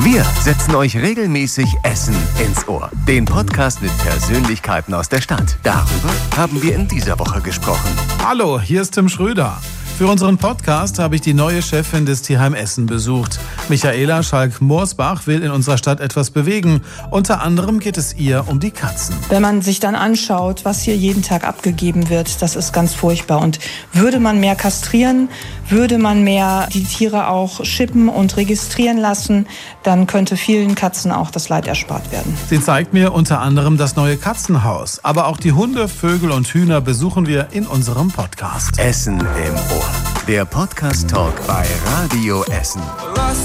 Wir setzen euch regelmäßig Essen ins Ohr. Den Podcast mit Persönlichkeiten aus der Stadt. Darüber haben wir in dieser Woche gesprochen. Hallo, hier ist Tim Schröder. Für unseren Podcast habe ich die neue Chefin des Tierheim Essen besucht. Michaela Schalk-Morsbach will in unserer Stadt etwas bewegen. Unter anderem geht es ihr um die Katzen. Wenn man sich dann anschaut, was hier jeden Tag abgegeben wird, das ist ganz furchtbar. Und würde man mehr kastrieren, würde man mehr die Tiere auch chippen und registrieren lassen, dann könnte vielen Katzen auch das Leid erspart werden. Sie zeigt mir unter anderem das neue Katzenhaus. Aber auch die Hunde, Vögel und Hühner besuchen wir in unserem Podcast. Essen im Ohr. Der Podcast-Talk bei Radio Essen. Was